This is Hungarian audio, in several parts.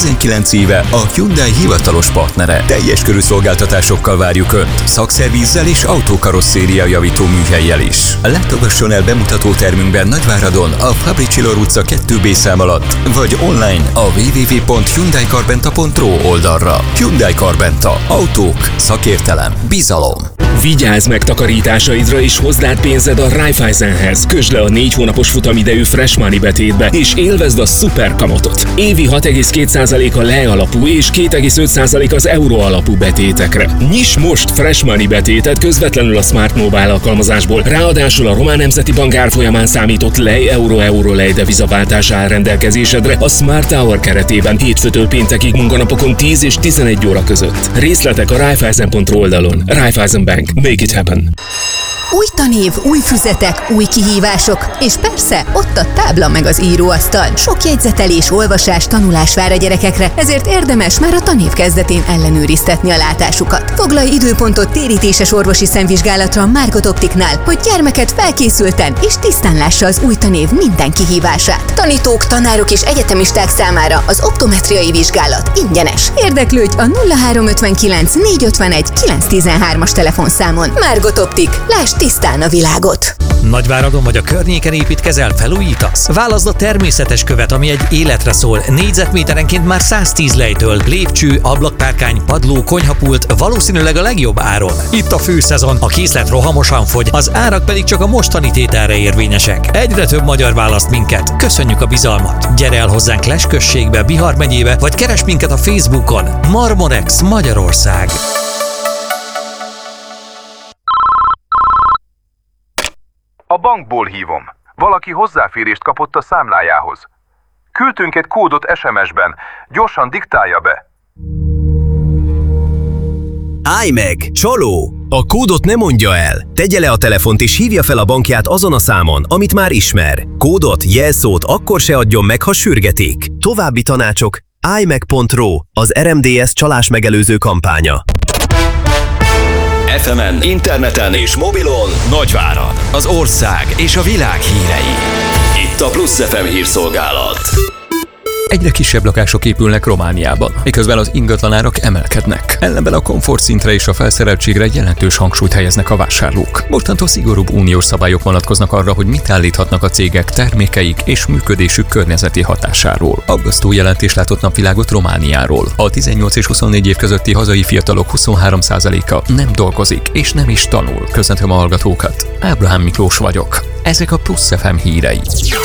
19 éve a Hyundai hivatalos partnere. Teljes körű szolgáltatásokkal várjuk Önt, szakszervízzel és autókarosszéria javító műhellyel is. Látogasson el bemutató termünkben Nagyváradon a Fabricsillor utca 2B szám alatt, vagy online a www.hyundaicarbenta.ro oldalra. Hyundai Carbenta. Autók, szakértelem, bizalom. Vigyázz meg takarításaidra és hozd át pénzed a Raiffeisenhez. Kösd le a 4 hónapos futamidejű Fresh Money betétbe, és élvezd a szuper kamatot. Évi 6,2% a lei alapú és 2,5% az euró alapú betétekre. Nyiss most Fresh Money betétet közvetlenül a Smart Mobile alkalmazásból. Ráadásul a Román Nemzeti Bank árfolyamán számított lei euró lei devizaváltás áll rendelkezésedre a Smart Hour keretében hétfőtől péntekig munkanapokon 10 és 11 óra között. Részletek a Raiffeisen.ro oldalon. Raiffeisen Bank. Make it happen. Új tanév, új füzetek, új kihívások, és persze ott a tábla meg az íróasztal. Sok jegyzetelés, olvasás, tanulás vár a gyerekekre, ezért érdemes már a tanév kezdetén ellenőriztetni a látásukat. Foglalj időpontot térítéses orvosi szemvizsgálatra a Margot Optiknál, hogy gyermeked felkészülten és tisztán lássa az új tanév minden kihívását. Tanítók, tanárok és egyetemisták számára az optometriai vizsgálat ingyenes. Érdeklődj a 0359 451 913-as telefonszámon. Margot Optik. Lásd tisztán a világot! Nagyváradon vagy a környéken építkezel, felújítasz? Válaszd a természetes követ, ami egy életre szól. Négyzetméterenként már 110 lejtől. Lépcső, ablakpárkány, padló, konyhapult, valószínűleg a legjobb áron. Itt a főszezon, a készlet rohamosan fogy, az árak pedig csak a mostani tételre érvényesek. Egyre több magyar választ minket. Köszönjük a bizalmat! Gyere el hozzánk Less községbe, Bihar megyébe, vagy keresd minket a Facebookon. Marmorex Magyarország. A bankból hívom. Valaki hozzáférést kapott a számlájához. Küldtünk egy kódot SMS-ben. Gyorsan diktálja be. Állj meg! Csaló! A kódot ne mondja el. Tegye le a telefont és hívja fel a bankját azon a számon, amit már ismer. Kódot, jelszót akkor se adjon meg, ha sürgetik. További tanácsok: álljmeg.ro, az RMDS csalás megelőző kampánya. FM-en, interneten és mobilon Nagyvárad, az ország és a világ hírei. Itt a Plusz FM hírszolgálat. Egyre kisebb lakások épülnek Romániában, miközben az ingatlanárak emelkednek. Ellenben a komfortszintre és a felszereltségre jelentős hangsúlyt helyeznek a vásárlók. Mostantól szigorúbb uniós szabályok vonatkoznak arra, hogy mit állíthatnak a cégek termékeik és működésük környezeti hatásáról. Aggasztó jelentés látott napvilágot Romániáról. A 18 és 24 év közötti hazai fiatalok 23%-a nem dolgozik és nem is tanul. Köszöntöm a hallgatókat. Ábrahám Miklós vagyok. Ezek a Plusz FM hírei.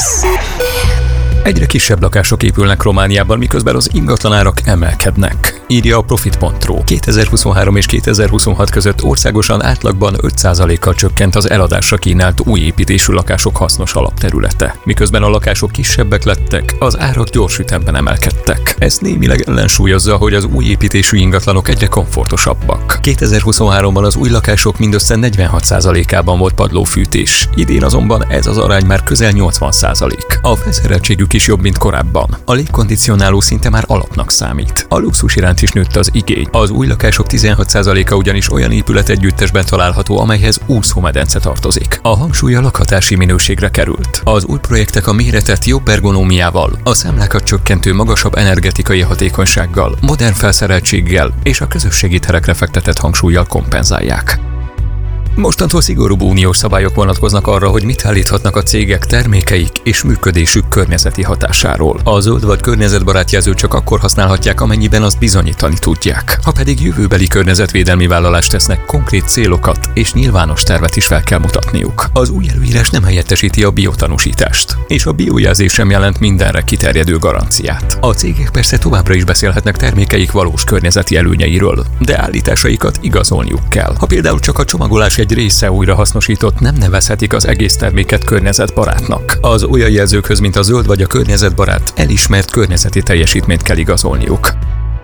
Egyre kisebb lakások épülnek Romániában, miközben az ingatlanárak emelkednek, írja a Profit.ro. 2023 és 2026 között országosan átlagban 5%-kal csökkent az eladásra kínált új építésű lakások hasznos alapterülete. Miközben a lakások kisebbek lettek, az árak gyors ütemben emelkedtek. Ez némileg ellensúlyozza, hogy az új építésű ingatlanok egyre komfortosabbak. 2023-ban az új lakások mindössze 46%-ában volt padlófűtés. Idén azonban ez az arány már közel 80%. A felszereltségük is jobb, mint korábban. A légkondicionáló szinte már alapnak számít. A luxus iránt is nőtt az igény. Az új lakások 16%-a ugyanis olyan épületegyüttesben található, amelyhez úszómedence tartozik. A hangsúly a lakhatási minőségre került. Az új projektek a méretet jobb ergonómiával, a számlákat csökkentő magasabb energetikai hatékonysággal, modern felszereltséggel és a közösségi terekre fektetett hangsúllyal kompenzálják. Mostantól szigorúbb uniós szabályok vonatkoznak arra, hogy mit állíthatnak a cégek termékeik és működésük környezeti hatásáról. A zöld vagy környezetbarát jelzőt csak akkor használhatják, amennyiben azt bizonyítani tudják. Ha pedig jövőbeli környezetvédelmi vállalást tesznek, konkrét célokat és nyilvános tervet is fel kell mutatniuk. Az új előírás nem helyettesíti a biotanúsítást, és a biojelzés sem jelent mindenre kiterjedő garanciát. A cégek persze továbbra is beszélhetnek termékeik valós környezeti előnyeiről, de állításaikat igazolniuk kell. Ha például csak a csomagolás egy része újrahasznosított, nem nevezhetik az egész terméket környezetbarátnak. Az olyan jelzőkhöz, mint a zöld vagy a környezetbarát, elismert környezeti teljesítményt kell igazolniuk.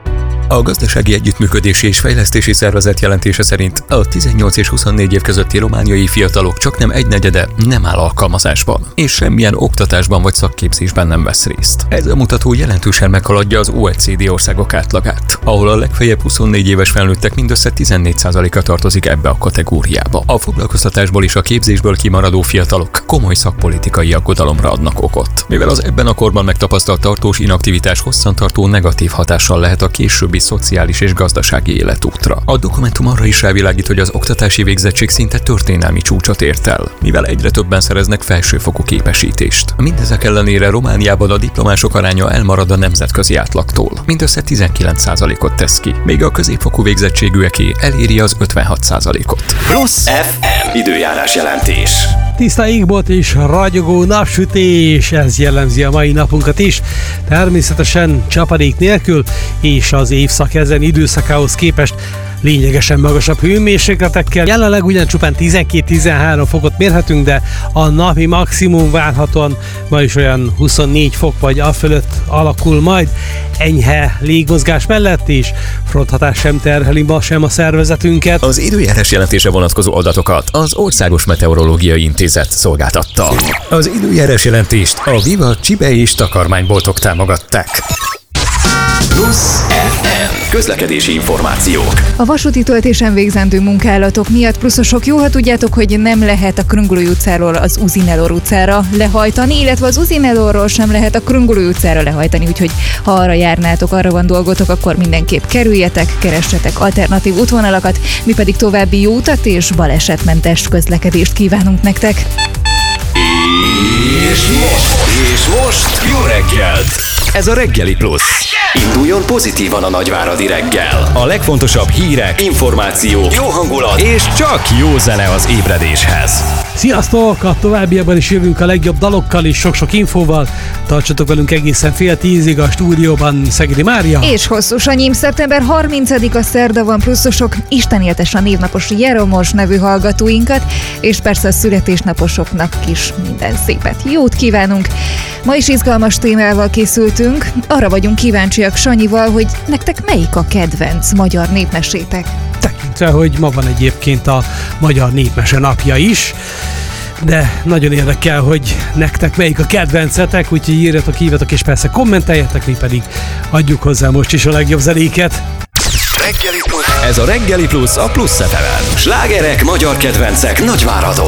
A Gazdasági Együttműködési és Fejlesztési Szervezet jelentése szerint a 18 és 24 év közötti romániai fiatalok csaknem egynegyede nem áll alkalmazásban, és semmilyen oktatásban vagy szakképzésben nem vesz részt. Ez a mutató jelentősen meghaladja az OECD országok átlagát, ahol a legfeljebb 24 éves felnőttek mindössze 14%-a tartozik ebbe a kategóriába. A foglalkoztatásból és a képzésből kimaradó fiatalok komoly szakpolitikai aggodalomra adnak okot, mivel az ebben a korban megtapasztalt tartós inaktivitás hosszantartó negatív hatással lehet a későbbi szociális és gazdasági életútra. A dokumentum arra is rávilágít, hogy az oktatási végzettség szinte történelmi csúcsot ért el, mivel egyre többen szereznek felsőfokú képesítést. Mindezek ellenére Romániában a diplomások aránya elmarad a nemzetközi átlagtól. Mindössze 19%-ot tesz ki, még a középfokú végzettségűeké eléri az 56%-ot. Plusz FM időjárás jelentés. Tiszta égbolt és ragyogó napsütés, ez jellemzi a mai napunkat is. Természetesen csapadék nélkül, és az évszak ezen időszakához képest lényegesen magasabb hőmérsékletekkel. Jelenleg ugyan csupán 12-13 fokot mérhetünk, de a napi maximum várhatóan ma is olyan 24 fok vagy afölött alakul majd. Enyhe légmozgás mellett is fronthatás sem terheli ma sem a szervezetünket. Az időjárás jelentése vonatkozó adatokat az Országos Meteorológiai Intézet szolgáltatta. Az időjárás jelentést a Viva Csibe és takarmányboltok támogatták. Plusz FM közlekedési információk. A vasúti töltésen végzendő munkálatok miatt pluszosok, jó, ha tudjátok, hogy nem lehet a Krungolói utcáról az Uzinelor utcára lehajtani, illetve az Uzinelorról sem lehet a Krungolói utcára lehajtani, úgyhogy ha arra járnátok, arra van dolgotok, akkor mindenképp kerüljetek, keressetek alternatív útvonalakat, mi pedig további jó utat és balesetmentes közlekedést kívánunk nektek. És most jó reggelt! Ez a Reggeli Plusz. Induljon pozitívan a nagyváradi reggel. A legfontosabb hírek, információk, jó hangulat és csak jó zene az ébredéshez. Sziasztok! A továbbiakban is jövünk a legjobb dalokkal és sok-sok infóval. Tartsatok velünk egészen 9:30 a stúdióban Szegedi Mária. És Hosszú Sanyim, szeptember 30-a szerda van, pluszosok. Isten éltesse a névnapos Jeromos nevű hallgatóinkat, és persze a születésnaposoknak is minden szépet, jót kívánunk. Ma is izgalmas témával készültünk. Arra vagyunk kíváncsiak Sanyival, hogy nektek melyik a kedvenc magyar népmesétek? Tekintve, hogy ma van egyébként a Magyar Népmese napja is, de nagyon érdekel, hogy nektek melyik a kedvencetek, úgyhogy írjatok, hívjatok és persze kommenteljetek, mi pedig adjuk hozzá most is a legjobb zenéket. Ez a Reggeli Plusz a Plusz FM-en. Slágerek, magyar kedvencek Nagyváradon.